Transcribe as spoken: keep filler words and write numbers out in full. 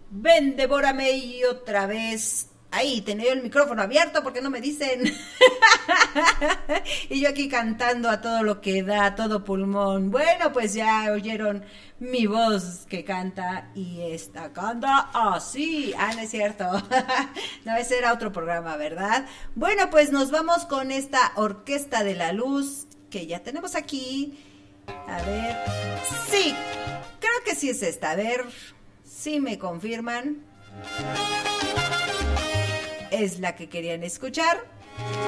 Ven, devórame y otra vez. Ahí, tenía el micrófono abierto porque no me dicen. Y yo aquí cantando a todo lo que da, a todo pulmón. Bueno, pues ya oyeron mi voz que canta y esta canta así. Ah, no es cierto. No, ese era otro programa, ¿verdad? Bueno, pues nos vamos con esta Orquesta de la Luz que ya tenemos aquí. A ver. Sí, creo que sí es esta. A ver si me confirman. Es la que querían escuchar.